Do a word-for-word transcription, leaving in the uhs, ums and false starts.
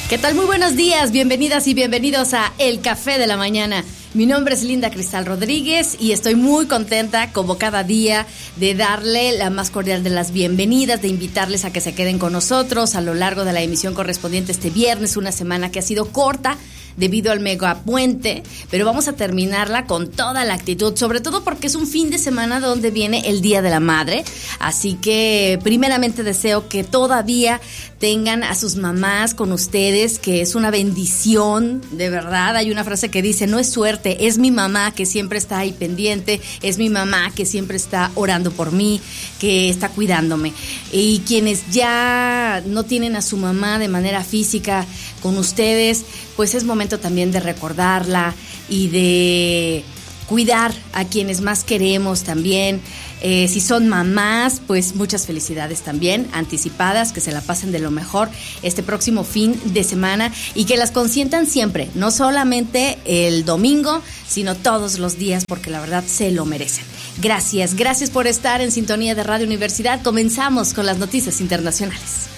¿Qué tal? Muy buenos días, bienvenidas y bienvenidos a El Café de la Mañana. Mi nombre es Linda Cristal Rodríguez y estoy muy contenta, como cada día, de darle la más cordial de las bienvenidas, de invitarles a que se queden con nosotros a lo largo de la emisión correspondiente este viernes, una semana que ha sido corta debido al megapuente, pero vamos a terminarla con toda la actitud, sobre todo porque es un fin de semana donde viene el Día de la Madre, así que primeramente deseo que todavía tengan a sus mamás con ustedes, que es una bendición, de verdad. Hay una frase que dice, no es suerte, es mi mamá que siempre está ahí pendiente, es mi mamá que siempre está orando por mí, que está cuidándome. Y quienes ya no tienen a su mamá de manera física con ustedes, pues es momento también de recordarla y de cuidar a quienes más queremos también. Eh, si son mamás, pues muchas felicidades también, anticipadas, que se la pasen de lo mejor este próximo fin de semana y que las consientan siempre, no solamente el domingo, sino todos los días, porque la verdad se lo merecen. Gracias, gracias por estar en sintonía de Radio Universidad. Comenzamos con las noticias internacionales.